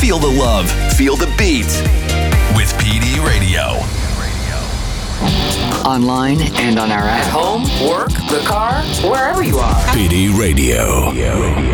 Feel the love. Feel the beat. With PD Radio. Online and on our app. At home, work, the car, wherever you are. PD Radio.